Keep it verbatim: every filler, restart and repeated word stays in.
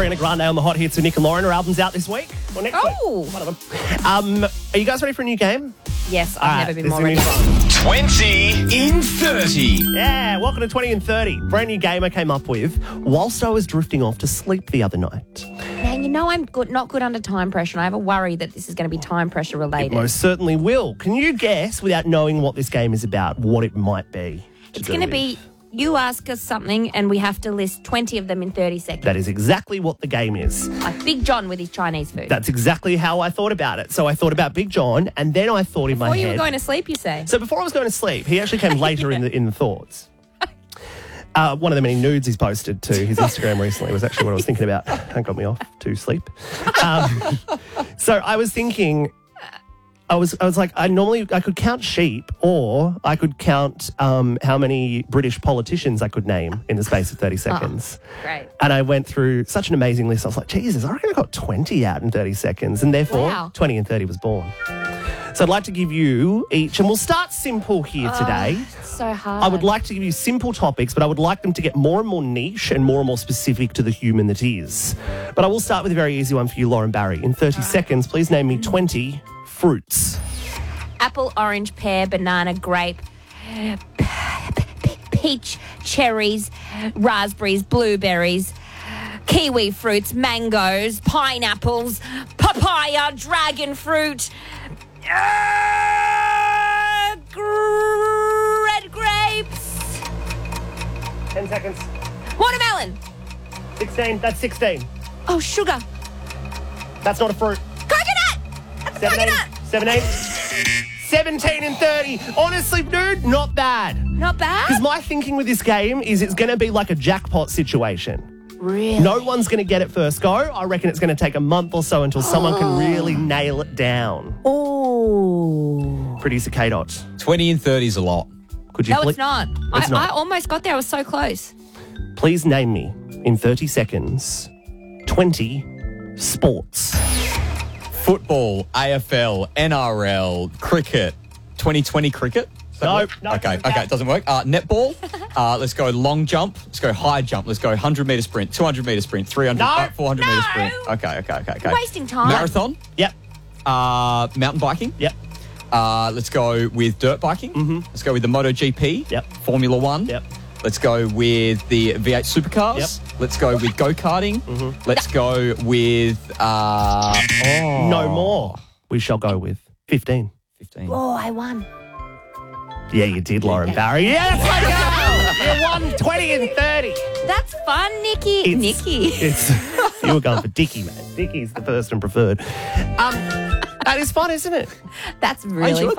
Ariana Grande on the Hot Hits with Nick and Lauren. Her album's out this week. Or next Oh. week. One of them. Um, are you guys ready for a new game? Yes, I've All right, never been this more is ready. gonna be fun. twenty in thirty. Yeah, welcome to twenty and thirty. Brand new game I came up with whilst I was drifting off to sleep the other night. Now, you know I'm good, not good under time pressure, and I have a worry that this is going to be time pressure related. It most certainly will. Can you guess, without knowing what this game is about, what it might be? It's going to be, you ask us something and we have to list twenty of them in thirty seconds. That is exactly what the game is. Like Big John with his Chinese food. That's exactly how I thought about it. So I thought about Big John, and then I thought in my Before head... you were going to sleep, you say? So before I was going to sleep, he actually came later in the in the thoughts. Uh, one of the many nudes he's posted to his Instagram recently was actually what I was thinking about. That got me off to sleep. Um, so I was thinking, I was I was like, I normally I could count sheep, or I could count um, how many British politicians I could name in the space of thirty seconds. Oh, great. And I went through such an amazing list. I was like, Jesus, I reckon I got twenty out in thirty seconds, and therefore Wow. twenty and thirty was born. So I'd like to give you each, and we'll start simple here today. It's so hard. I would like to give you simple topics, but I would like them to get more and more niche and more and more specific to the human that is. But I will start with a very easy one for you, Lauren Barry. In thirty seconds, please name me twenty fruits. Apple, orange, pear, banana, grape, peach, cherries, raspberries, blueberries, kiwi fruits, mangoes, pineapples, papaya, dragon fruit, uh, gr- red grapes, ten seconds. watermelon. sixteen. That's sixteen. Oh, sugar. That's not a fruit. Coconut. That's a seventeen. coconut. seventeen. seventeen and thirty. Honestly, dude, not bad. Not Because bad. my thinking with this game is it's going to be like a jackpot situation. Really? No one's going to get it first go. I reckon it's going to take a month or so until someone can really nail it down. Oh. Producer K-Dot, twenty and thirty is a lot. could you No, pl- it's not. It's I, not. I almost got there. I was so close. please name me in thirty seconds twenty sports? Football, A F L, N R L, cricket, twenty twenty cricket. Does that No, work? no, Okay, doesn't okay, count. it doesn't work. Uh, netball. uh, let's go long jump. Let's go high jump. Let's go one hundred metre sprint, two hundred metre sprint, three hundred, No. uh, four hundred metre No. sprint. Okay, okay, okay, okay. Wasting time. Marathon. Yep, Uh, mountain biking. yep, Uh, let's go with dirt biking. Mm-hmm. Let's go with the MotoGP. Yep. Formula One. yep. Let's go with the V eight supercars. Yep. Let's go with go-karting. Mm-hmm. Let's go with... Uh, oh, No more. We shall go with fifteen. fifteen. Oh, I won. Yeah, you did, Lauren Barry. Yes, I go! You won twenty and thirty. That's fun, Nikki. It's- Nikki. It's you were going for Dickie, man. Dickie's the first and preferred. Um, that is fun, isn't it? That's really enjoyed fun.